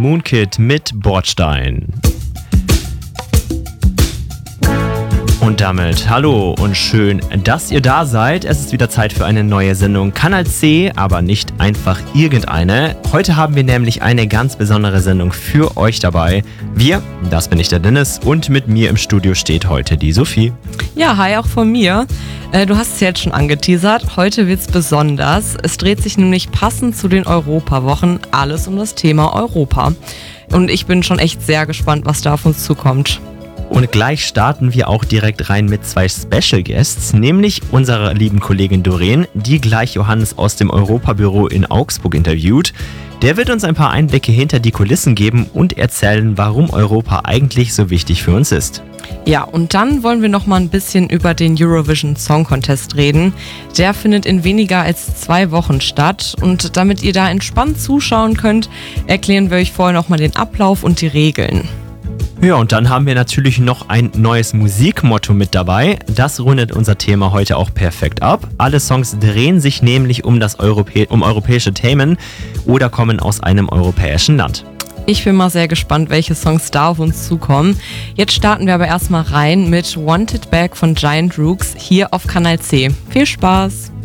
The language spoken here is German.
Moonkid mit Bordstein. Und damit hallo und schön, dass ihr da seid. Es ist wieder Zeit für eine neue Sendung Kanal C, aber nicht einfach irgendeine. Heute haben wir nämlich eine ganz besondere Sendung für euch dabei. Wir, das bin ich, der Dennis, und mit mir im Studio steht heute die Sophie. Ja, hi auch von mir. Du hast es jetzt schon angeteasert, heute wird's besonders. Es dreht sich nämlich passend zu den Europawochen alles um das Thema Europa. Und ich bin schon echt sehr gespannt, was da auf uns zukommt. Und gleich starten wir auch direkt rein mit zwei Special Guests, nämlich unserer lieben Kollegin Doreen, die gleich Johannes aus dem Europabüro in Augsburg interviewt. Der wird uns ein paar Einblicke hinter die Kulissen geben und erzählen, warum Europa eigentlich so wichtig für uns ist. Ja, und dann wollen wir noch mal ein bisschen über den Eurovision Song Contest reden. Der findet in weniger als 2 Wochen statt. Und damit ihr da entspannt zuschauen könnt, erklären wir euch vorher noch mal den Ablauf und die Regeln. Ja, und dann haben wir natürlich noch ein neues Musikmotto mit dabei. Das rundet unser Thema heute auch perfekt ab. Alle Songs drehen sich nämlich um europäische Themen oder kommen aus einem europäischen Land. Ich bin mal sehr gespannt, welche Songs da auf uns zukommen. Jetzt starten wir aber erstmal rein mit Wanted Back von Giant Rooks hier auf Kanal C. Viel Spaß!